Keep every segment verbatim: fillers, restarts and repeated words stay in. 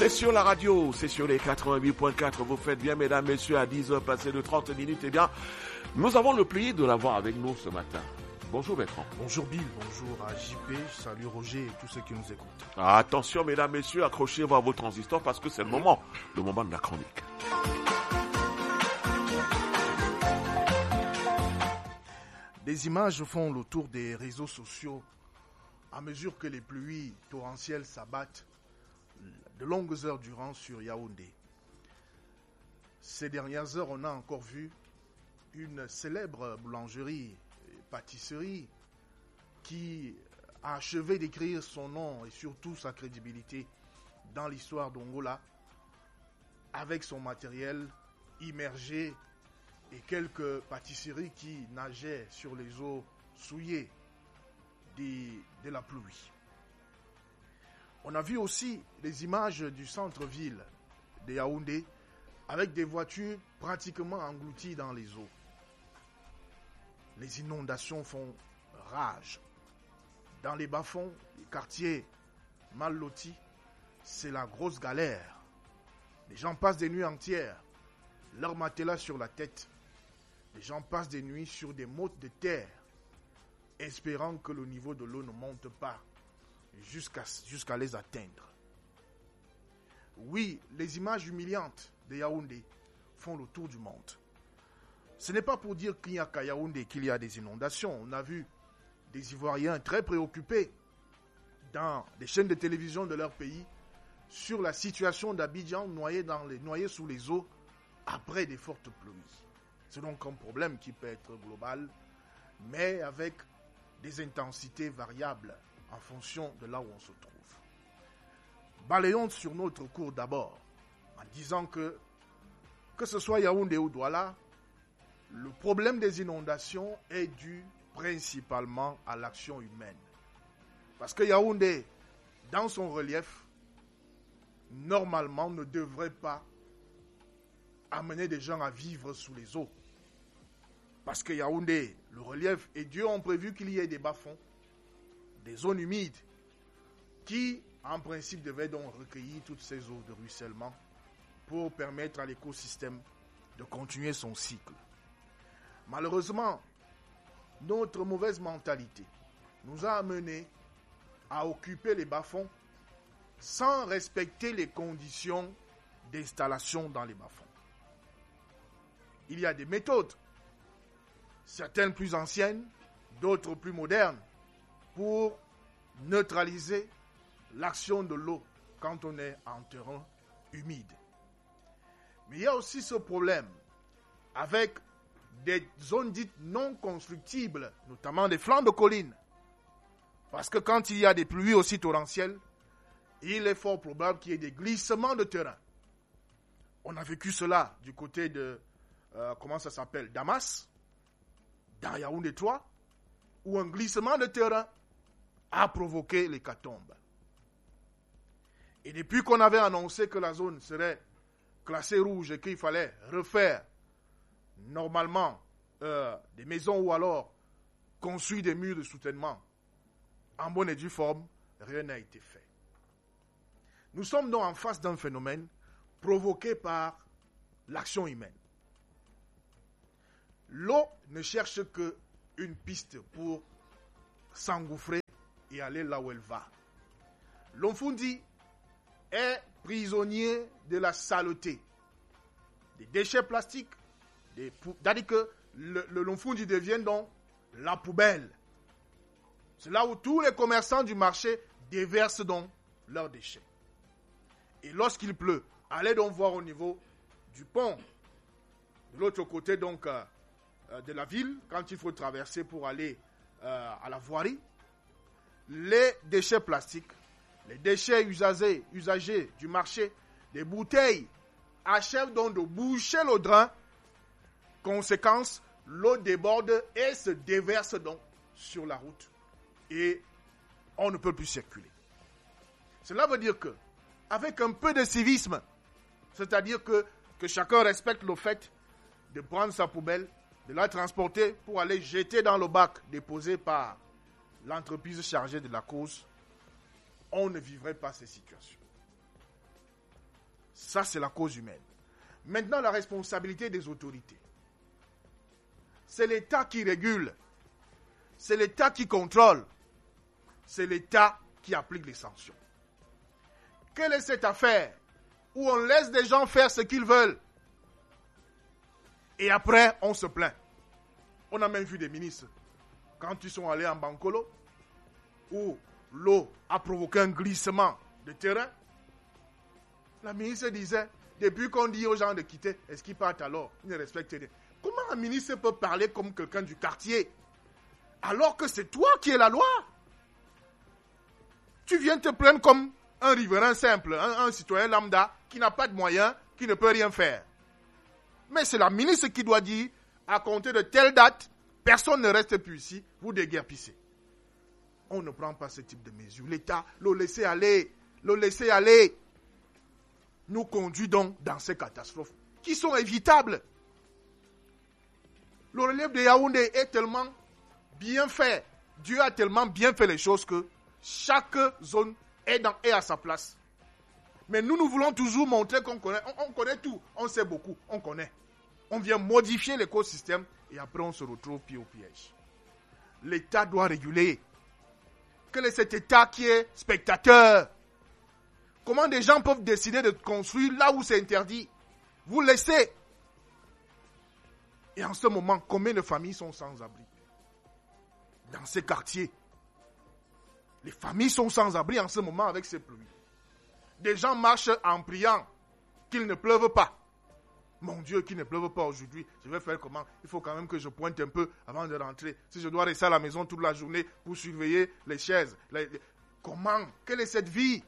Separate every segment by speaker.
Speaker 1: C'est sur la radio, c'est sur les quatre-vingt-huit point quatre. Vous faites bien, mesdames, messieurs, à dix heures passées de trente minutes. Eh bien, nous avons le plaisir de l'avoir avec nous ce matin. Bonjour Bertrand.
Speaker 2: Bonjour Bill, bonjour à J P, salut Roger et tous ceux qui nous écoutent.
Speaker 1: Attention mesdames, messieurs, accrochez-vous à vos transistors parce que c'est le moment, le moment de la chronique.
Speaker 2: Des images font le tour des réseaux sociaux à mesure que les pluies torrentielles s'abattent de longues heures durant sur Yaoundé. Ces dernières heures, on a encore vu une célèbre boulangerie pâtisserie qui a achevé d'écrire son nom et surtout sa crédibilité dans l'histoire d'Ongola avec son matériel immergé et quelques pâtisseries qui nageaient sur les eaux souillées de, de la pluie. On a vu aussi les images du centre-ville de Yaoundé avec des voitures pratiquement englouties dans les eaux. Les inondations font rage. Dans les bas-fonds, les quartiers mal lotis, c'est la grosse galère. Les gens passent des nuits entières, leur matelas sur la tête. Les gens passent des nuits sur des mottes de terre, espérant que le niveau de l'eau ne monte pas jusqu'à, jusqu'à les atteindre. Oui, les images humiliantes de Yaoundé font le tour du monde. Ce n'est pas pour dire qu'il n'y a qu'à Yaoundé qu'il y a des inondations. On a vu des Ivoiriens très préoccupés dans les chaînes de télévision de leur pays sur la situation d'Abidjan noyé, dans les, noyé sous les eaux après des fortes pluies. C'est donc un problème qui peut être global, mais avec des intensités variables en fonction de là où on se trouve. Balayons sur notre cours d'abord en disant que, que ce soit Yaoundé ou Douala, le problème des inondations est dû principalement à l'action humaine. Parce que Yaoundé, dans son relief, normalement ne devrait pas amener des gens à vivre sous les eaux. Parce que Yaoundé, le relief et Dieu ont prévu qu'il y ait des bas-fonds, des zones humides, qui en principe devaient donc recueillir toutes ces eaux de ruissellement pour permettre à l'écosystème de continuer son cycle. Malheureusement, notre mauvaise mentalité nous a amenés à occuper les bas-fonds sans respecter les conditions d'installation dans les bas-fonds. Il y a des méthodes, certaines plus anciennes, d'autres plus modernes, pour neutraliser l'action de l'eau quand on est en terrain humide. Mais il y a aussi ce problème avec des zones dites non constructibles, notamment des flancs de collines. Parce que quand il y a des pluies aussi torrentielles, il est fort probable qu'il y ait des glissements de terrain. On a vécu cela du côté de, euh, comment ça s'appelle, Damas, dans Yaoundé trois, où un glissement de terrain a provoqué l'hécatombe. Et depuis qu'on avait annoncé que la zone serait classée rouge et qu'il fallait refaire normalement euh, des maisons ou alors construire des murs de soutènement en bonne et due forme, rien n'a été fait. Nous sommes donc en face d'un phénomène provoqué par l'action humaine. L'eau ne cherche qu'une piste pour s'engouffrer et aller là où elle va. L'Omfundi est prisonnier de la saleté, des déchets plastiques, des pou- c'est-à-dire que le, le Lomfundi devient donc la poubelle. C'est là où tous les commerçants du marché déversent donc leurs déchets. Et lorsqu'il pleut, allez donc voir au niveau du pont, de l'autre côté donc euh, de la ville, quand il faut traverser pour aller euh, à la voirie, les déchets plastiques, les déchets usagés, usagés du marché, les bouteilles, achèvent donc de boucher le drain. Conséquence, l'eau déborde et se déverse donc sur la route. Et on ne peut plus circuler. Cela veut dire que, avec un peu de civisme, c'est-à-dire que, que chacun respecte le fait de prendre sa poubelle, de la transporter pour aller jeter dans le bac déposé par l'entreprise chargée de la cause, on ne vivrait pas ces situations. Ça, c'est la cause humaine. Maintenant, la responsabilité des autorités. C'est l'État qui régule. C'est l'État qui contrôle. C'est l'État qui applique les sanctions. Quelle est cette affaire où on laisse des gens faire ce qu'ils veulent et après on se plaint? On a même vu des ministres, quand ils sont allés en Bankolo, où l'eau a provoqué un glissement de terrain, la ministre disait, depuis qu'on dit aux gens de quitter, est-ce qu'ils partent alors? Ils ne respectent rien. Comment un ministre peut parler comme quelqu'un du quartier alors que c'est toi qui es la loi? Tu viens te plaindre comme un riverain simple, un, un citoyen lambda qui n'a pas de moyens, qui ne peut rien faire. Mais c'est la ministre qui doit dire, à compter de telle date, personne ne reste plus ici, vous déguerpissez. On ne prend pas ce type de mesures. L'État, le laisser aller, le laisser aller, nous conduit donc dans ces catastrophes qui sont évitables. Le relief de Yaoundé est tellement bien fait, Dieu a tellement bien fait les choses que chaque zone est, dans, est à sa place. Mais nous, nous voulons toujours montrer qu'on connaît, on, on connaît tout, on sait beaucoup, on connaît. On vient modifier l'écosystème et après on se retrouve pied au piège. L'État doit réguler. Quel est cet État qui est spectateur? Comment des gens peuvent décider de construire là où c'est interdit? Vous laissez. Et en ce moment, combien de familles sont sans abri? Dans ces quartiers. Les familles sont sans abri en ce moment avec ces pluies. Des gens marchent en priant qu'il ne pleuve pas. Mon Dieu, qu'il ne pleuve pas aujourd'hui. Je vais faire comment? Il faut quand même que je pointe un peu avant de rentrer. Si je dois rester à la maison toute la journée pour surveiller les chaises. Les... Comment? Quelle est cette vie?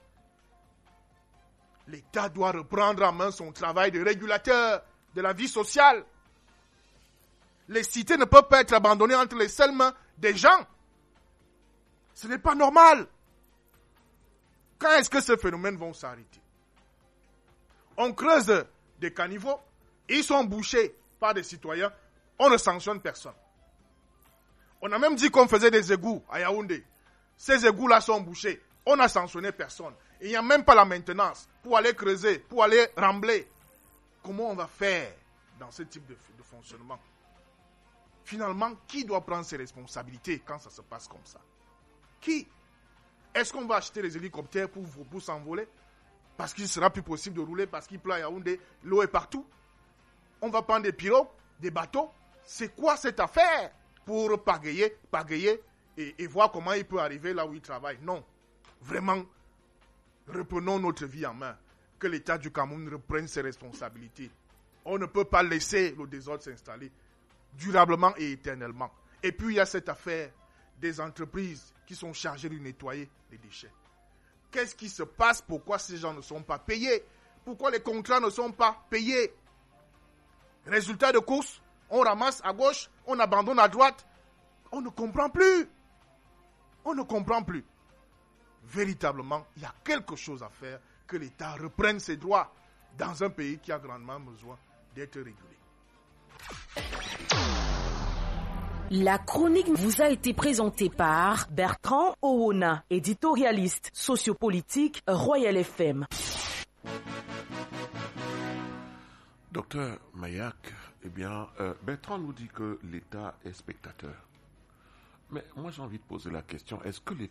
Speaker 2: L'État doit reprendre en main son travail de régulateur de la vie sociale. Les cités ne peuvent pas être abandonnées entre les seules mains des gens. Ce n'est pas normal. Quand est-ce que ces phénomènes vont s'arrêter? On creuse des caniveaux, ils sont bouchés par des citoyens, on ne sanctionne personne. On a même dit qu'on faisait des égouts à Yaoundé. Ces égouts-là sont bouchés, on n'a sanctionné personne. Il n'y a même pas la maintenance pour aller creuser, pour aller rembler. Comment on va faire dans ce type de, de fonctionnement? Finalement, qui doit prendre ses responsabilités quand ça se passe comme ça? Qui? Est-ce qu'on va acheter des hélicoptères pour, pour s'envoler? Parce qu'il ne sera plus possible de rouler, parce qu'il pleut à Yaoundé, l'eau est partout. On va prendre des pirogues, des bateaux. C'est quoi cette affaire? Pour pagayer, pagayer et, et voir comment il peut arriver là où il travaille. Non. Vraiment, reprenons notre vie en main. Que l'État du Cameroun reprenne ses responsabilités. On ne peut pas laisser le désordre s'installer durablement et éternellement. Et puis il y a cette affaire des entreprises qui sont chargées de nettoyer les déchets. Qu'est-ce qui se passe? Pourquoi ces gens ne sont pas payés? Pourquoi les contrats ne sont pas payés? Résultat de course, on ramasse à gauche, on abandonne à droite. On ne comprend plus. On ne comprend plus. Véritablement, il y a quelque chose à faire, que l'État reprenne ses droits dans un pays qui a grandement besoin d'être régulé.
Speaker 3: La chronique vous a été présentée par Bertrand Owona, éditorialiste sociopolitique Royal F M.
Speaker 1: Docteur Mayak, eh bien, euh, Bertrand nous dit que l'État est spectateur. Mais moi j'ai envie de poser la question, est-ce que l'État